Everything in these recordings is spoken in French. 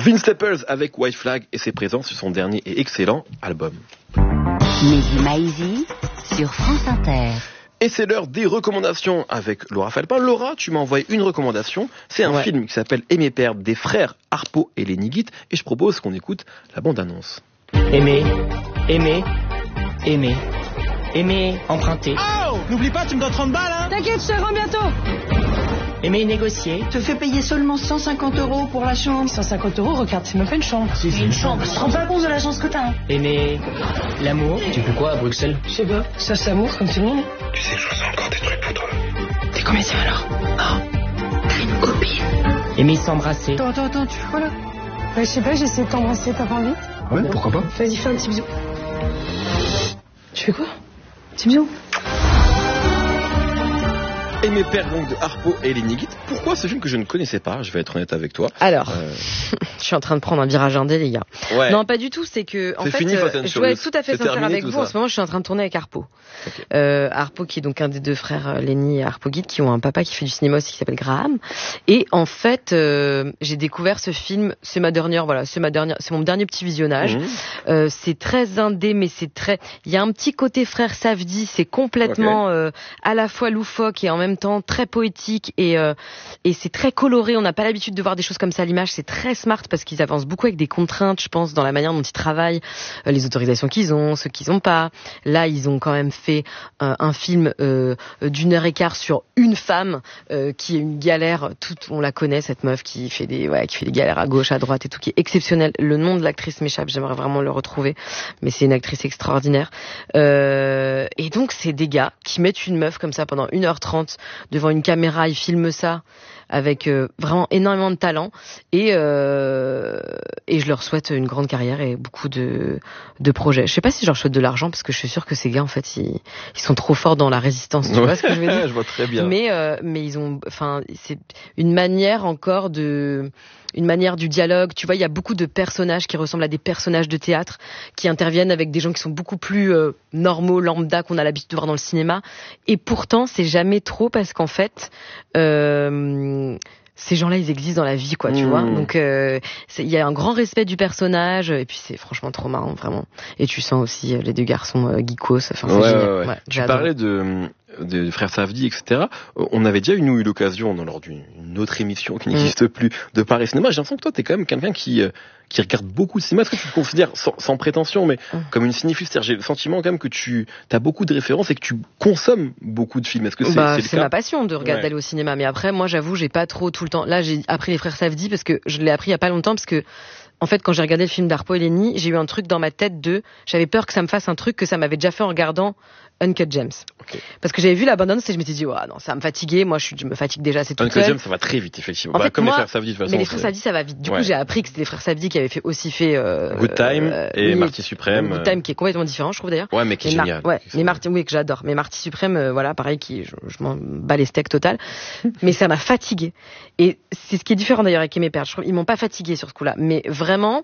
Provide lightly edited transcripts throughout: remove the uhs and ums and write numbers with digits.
Vince Staples avec White Flag et ses présences sur son dernier et excellent album. Mehdi Maizi sur France Inter. Et c'est l'heure des recommandations avec Laura Falpin. Laura, tu m'as envoyé une recommandation. C'est un film qui s'appelle Aimer perdre des frères Harpo et Lenny Guit. Et je propose qu'on écoute la bande-annonce. Aimer, aimer, aimer, aimer, emprunter. Oh, n'oublie pas, tu me dois 30 balles, hein. T'inquiète, je te rends bientôt. Aimer, négocier. Te fais payer seulement 150 € pour la chambre. 150 €, regarde, c'est même pas une chambre. Si, c'est une chambre. Tu te rends pas compte de la chance que t'as. Aimer, l'amour. Tu fais quoi à Bruxelles? Je sais pas, ça s'amour comme tout le monde. Tu sais que je ressens encore des trucs pour toi. T'es comédien alors? Oh, t'as une copine. Aimer, s'embrasser. Attends, tu fais quoi là? Je sais pas, j'essaie de t'embrasser, t'as pas envie? Ouais, pourquoi pas? Vas-y, fais un petit bisou. Tu fais quoi? Petit bisou. Aimer perdre donc de Harpo et Lenny Guit. Pourquoi ce film que je ne connaissais pas? Je vais être honnête avec toi. Alors, je suis en train de prendre un virage indé, les gars. Ouais. Non, pas du tout. C'est que en fait, je dois être tout à fait sincère avec vous. En ce moment, je suis en train de tourner avec Harpo. Okay. Harpo, qui est donc un des deux frères Lenny et Harpo Guit, qui ont un papa qui fait du cinéma aussi, qui s'appelle Graham. Et en fait, j'ai découvert ce film. C'est mon dernier petit visionnage. C'est très indé, mais il y a un petit côté frère Safdie. C'est complètement à la fois loufoque et en même temps très poétique et c'est très coloré. On n'a pas l'habitude de voir des choses comme ça à l'image. C'est très smart parce qu'ils avancent beaucoup avec des contraintes, je pense, dans la manière dont ils travaillent, les autorisations qu'ils ont, ceux qu'ils n'ont pas. Là, ils ont quand même fait un film d'1h15 sur une femme qui est une galère. On la connaît, cette meuf qui fait des galères à gauche, à droite et tout, qui est exceptionnelle. Le nom de l'actrice m'échappe, j'aimerais vraiment le retrouver, mais c'est une actrice extraordinaire. Et donc, c'est des gars qui mettent une meuf comme ça pendant 1h30 devant une caméra, ils filment ça avec vraiment énormément de talent et je leur souhaite une grande carrière et beaucoup de projets. Je sais pas si je leur souhaite de l'argent parce que je suis sûre que ces gars en fait ils sont trop forts dans la résistance, tu vois ce que je veux dire? Je vois très bien. Mais ils ont, enfin, c'est une manière du dialogue. Tu vois, il y a beaucoup de personnages qui ressemblent à des personnages de théâtre qui interviennent avec des gens qui sont beaucoup plus normaux, lambda, qu'on a l'habitude de voir dans le cinéma. Et pourtant, c'est jamais trop parce qu'en fait, ces gens-là, ils existent dans la vie, quoi, tu vois. Donc, il y a un grand respect du personnage, et puis c'est franchement trop marrant, vraiment. Et tu sens aussi les deux garçons geekos. Enfin, c'est génial. Ouais, tu parlais de frères Safdie, etc. On avait déjà eu l'occasion, lors d'une autre émission qui n'existe plus, de Paris Cinéma. J'ai l'impression que toi, t'es quand même quelqu'un qui regarde beaucoup de cinéma. Est-ce que tu te considères, sans prétention, mais comme une cinéphile? C'est-à-dire, j'ai le sentiment quand même que tu as beaucoup de références et que tu consommes beaucoup de films. Est-ce que c'est le cas? Ma passion de regarder, d'aller au cinéma. Mais après, moi, j'avoue, j'ai pas trop tout le temps. Là, j'ai appris les frères Safdie parce que je l'ai appris il y a pas longtemps parce que en fait, quand j'ai regardé le film d'Harpo et Lenny, j'ai eu un truc dans ma tête j'avais peur que ça me fasse un truc que ça m'avait déjà fait en regardant Uncut Gems. Okay. Parce que j'avais vu la bande-annonce et je m'étais dit, non, ça va me fatiguer. Moi, je me fatigue déjà, c'est tout seul. Uncut Gems, ça va très vite, effectivement. En fait, comme les frères Safdie, de toute façon. Mais les frères Safdie, ça va vite. Du coup, j'ai appris que c'était les frères Safdie qui avaient aussi fait, Good Time et Marty Suprême. Good Time, qui est complètement différent, je trouve, d'ailleurs. Ouais, mais qui est génial. Mais Marty, oui, que j'adore. Mais Marty Suprême, pareil, je m'en bats les steaks total. Mais ça m'a fatigué. Et c'est ce qui est différent, d'ailleurs, avec Aimer perdre. Je trouve, ils m'ont pas fatigué sur ce coup-là. Mais vraiment,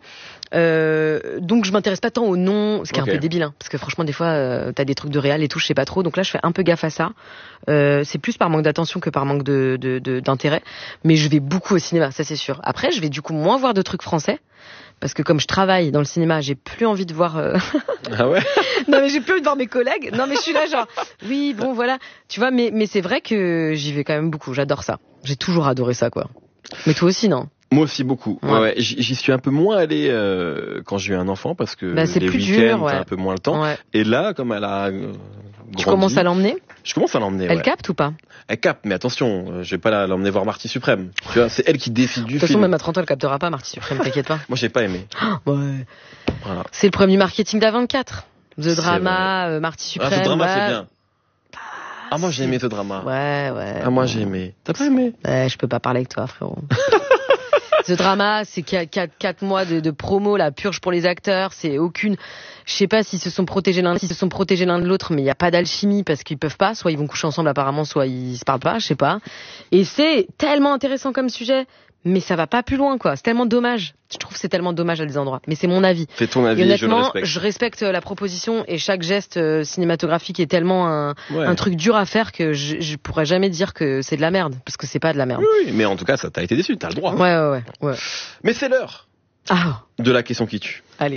donc je m'intéresse pas tant au nom, ce qui est un peu débile, hein, parce que franchement, des fois, t'as des trucs de réal et tout, je sais pas trop. Donc là, je fais un peu gaffe à ça. C'est plus par manque d'attention que par manque d'intérêt. Mais je vais beaucoup au cinéma, ça c'est sûr. Après, je vais du coup moins voir de trucs français. Parce que comme je travaille dans le cinéma, j'ai plus envie de voir... Ah ouais? Non, mais j'ai plus envie de voir mes collègues. Non, mais je suis là genre, oui, bon, voilà. Tu vois, mais c'est vrai que j'y vais quand même beaucoup. J'adore ça. J'ai toujours adoré ça, quoi. Mais toi aussi, non? Moi aussi beaucoup. Ouais. J'y suis un peu moins allé quand j'ai eu un enfant parce que c'est les plus week-ends, dur, t'as un peu moins le temps. Ouais. Et là, comme elle a tu commences à l'emmener? Je commence à l'emmener. Elle capte ou pas? Elle capte, mais attention, je vais pas l'emmener voir Marty Suprême. Tu vois, c'est elle qui décide du film. De toute façon, même à 30 ans, elle captera pas Marty Suprême, t'inquiète pas. Moi, j'ai pas aimé. Ouais. Voilà. C'est le premier marketing d'A24. The Drama, Marty Suprême. The Drama, c'est bien. Ah, moi, j'ai aimé The Drama. Ouais. Ah, moi, j'ai aimé. T'as pas aimé? Ouais, je peux pas parler avec toi, frérot. The Drama, c'est 4 mois de promo, la purge pour les acteurs, c'est aucune... Je sais pas s'ils se sont protégés l'un de l'autre, mais il y a pas d'alchimie parce qu'ils peuvent pas, soit ils vont coucher ensemble apparemment, soit ils se parlent pas, je sais pas. Et c'est tellement intéressant comme sujet, mais ça va pas plus loin, quoi. C'est tellement dommage. Je trouve que c'est tellement dommage à des endroits. Mais c'est mon avis. C'est ton avis, et honnêtement, je le respecte. Je respecte la proposition et chaque geste cinématographique est tellement un truc dur à faire que je pourrais jamais dire que c'est de la merde, parce que c'est pas de la merde. Oui, mais en tout cas, ça t'a été déçu, t'as le droit. Ouais. Mais c'est l'heure de la question qui tue. Allez.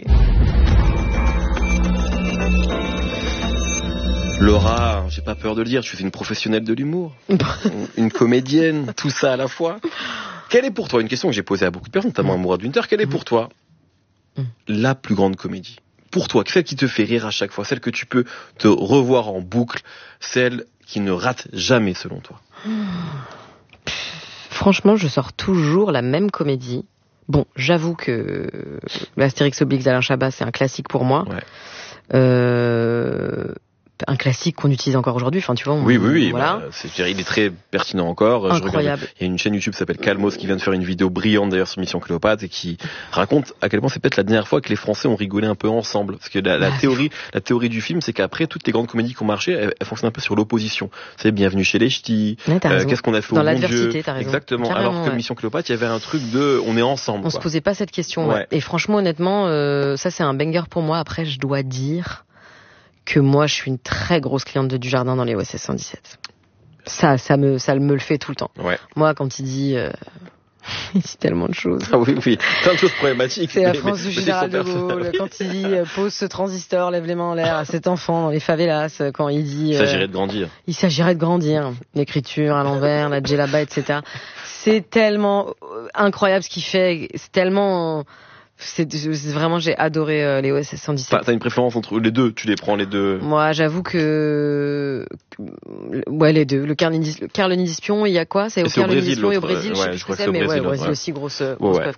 Laura, j'ai pas peur de le dire, tu es une professionnelle de l'humour, une comédienne, tout ça à la fois. Quelle est pour toi, une question que j'ai posée à beaucoup de personnes, notamment à Mourad Winter, quelle est pour toi la plus grande comédie ? Pour toi, celle qui te fait rire à chaque fois, celle que tu peux te revoir en boucle, celle qui ne rate jamais selon toi ? Franchement, je sors toujours la même comédie. Bon, j'avoue que l'Astérix Obélix d'Alain Chabat, c'est un classique pour moi. Ouais. Un classique qu'on utilise encore aujourd'hui. Enfin, tu vois. Oui. Voilà. Il est très pertinent encore. Incroyable. Il y a une chaîne YouTube qui s'appelle Calmos qui vient de faire une vidéo brillante d'ailleurs sur Mission Cléopâtre et qui raconte à quel point c'est peut-être la dernière fois que les Français ont rigolé un peu ensemble. Parce que la théorie du film, c'est qu'après toutes les grandes comédies qui ont marché, elles fonctionnent un peu sur l'opposition. C'est Bienvenue chez les Ch'tis. Qu'est-ce qu'on a fait dans au bon l'adversité, Dieu. T'as raison. Exactement. Carrément, alors que Mission Cléopâtre, il y avait un truc de on est ensemble. On se posait pas cette question. Ouais. Et franchement, honnêtement, ça c'est un banger pour moi. Après, je dois dire que moi, je suis une très grosse cliente de Dujardin dans les OSS 117. Ça me le fait tout le temps. Ouais. Moi, quand il dit tellement de choses. Ah oui, plein de choses problématiques. C'est la France du général de Gaulle. Quand il dit pose ce transistor, lève les mains en l'air à cet enfant dans les favelas. Quand il dit il s'agirait de grandir. Il s'agirait de grandir. L'écriture à l'envers, la djellaba, etc. C'est tellement incroyable ce qu'il fait. C'est tellement... C'est vraiment, j'ai adoré les OSS 117. T'as une préférence entre les deux? Tu les prends les deux? Moi, j'avoue que les deux. Le Carlini d'Espion, il y a quoi? C'est au Carlini d'Espion et au Brésil. Ouais, je sais plus ce que c'est, mais au Brésil aussi grosse.